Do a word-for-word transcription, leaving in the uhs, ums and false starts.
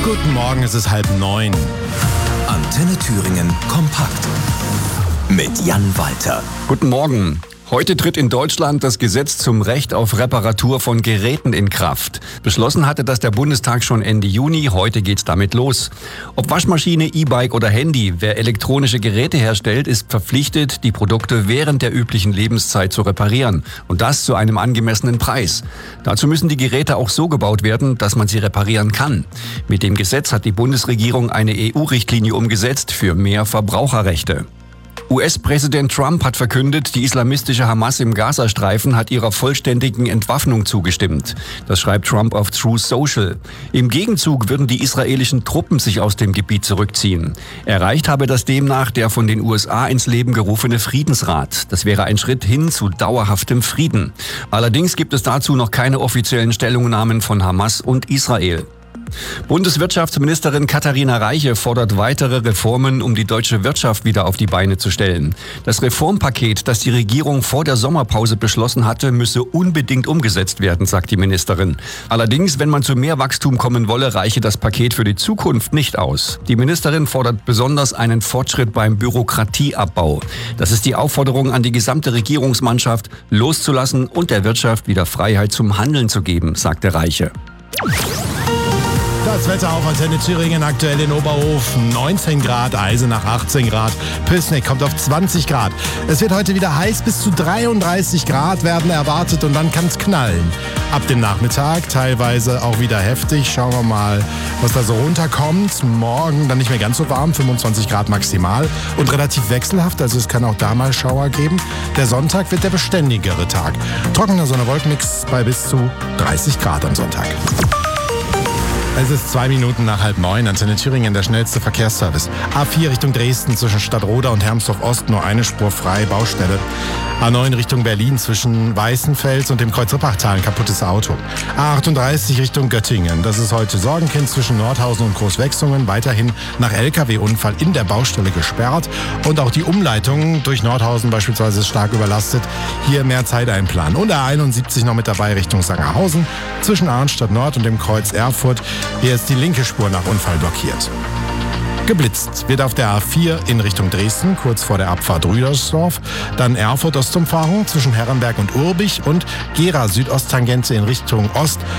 Guten Morgen, es ist halb neun. Antenne Thüringen kompakt mit Jan Walter. Guten Morgen. Heute tritt in Deutschland das Gesetz zum Recht auf Reparatur von Geräten in Kraft. Beschlossen hatte das der Bundestag schon Ende Juni. Heute geht's damit los. Ob Waschmaschine, E-Bike oder Handy, wer elektronische Geräte herstellt, ist verpflichtet, die Produkte während der üblichen Lebenszeit zu reparieren. Und das zu einem angemessenen Preis. Dazu müssen die Geräte auch so gebaut werden, dass man sie reparieren kann. Mit dem Gesetz hat die Bundesregierung eine E U-Richtlinie umgesetzt für mehr Verbraucherrechte. U S-Präsident Trump hat verkündet, die islamistische Hamas im Gazastreifen hat ihrer vollständigen Entwaffnung zugestimmt. Das schreibt Trump auf Truth Social. Im Gegenzug würden die israelischen Truppen sich aus dem Gebiet zurückziehen. Erreicht habe das demnach der von den U S A ins Leben gerufene Friedensrat. Das wäre ein Schritt hin zu dauerhaftem Frieden. Allerdings gibt es dazu noch keine offiziellen Stellungnahmen von Hamas und Israel. Bundeswirtschaftsministerin Katharina Reiche fordert weitere Reformen, um die deutsche Wirtschaft wieder auf die Beine zu stellen. Das Reformpaket, das die Regierung vor der Sommerpause beschlossen hatte, müsse unbedingt umgesetzt werden, sagt die Ministerin. Allerdings, wenn man zu mehr Wachstum kommen wolle, reiche das Paket für die Zukunft nicht aus. Die Ministerin fordert besonders einen Fortschritt beim Bürokratieabbau. Das ist die Aufforderung an die gesamte Regierungsmannschaft, loszulassen und der Wirtschaft wieder Freiheit zum Handeln zu geben, sagte Reiche. Das Wetter auf Antenne Thüringen, aktuell in Oberhof neunzehn Grad, Eisenach achtzehn Grad, Püßneck kommt auf zwanzig Grad. Es wird heute wieder heiß, bis zu dreiunddreißig Grad werden erwartet und dann kann es knallen. Ab dem Nachmittag teilweise auch wieder heftig. Schauen wir mal, was da so runterkommt. Morgen dann nicht mehr ganz so warm, fünfundzwanzig Grad maximal und relativ wechselhaft, also es kann auch da mal Schauer geben. Der Sonntag wird der beständigere Tag. Trockener Sonne-Wolkenmix bei bis zu dreißig Grad am Sonntag. Es ist zwei Minuten nach halb neun. Antenne Thüringen, der schnellste Verkehrsservice. A vier Richtung Dresden zwischen Stadtroda und Hermsdorf Ost nur eine Spur frei, Baustelle. A neun Richtung Berlin zwischen Weißenfels und dem Kreuz Rippachtal ein kaputtes Auto. A achtunddreißig Richtung Göttingen. Das ist heute Sorgenkind zwischen Nordhausen und Großwechsungen. Weiterhin nach L K W-Unfall in der Baustelle gesperrt. Und auch die Umleitung durch Nordhausen beispielsweise ist stark überlastet. Hier mehr Zeit einplanen. Und A einundsiebzig noch mit dabei Richtung Sangerhausen zwischen Arnstadt Nord und dem Kreuz Erfurt. Hier ist die linke Spur nach Unfall blockiert. Geblitzt wird auf der A vier in Richtung Dresden, kurz vor der Abfahrt Rüdersdorf. Dann Erfurt Ostumfahrung zwischen Herrenberg und Urbich und Gera Südosttangente in Richtung Ost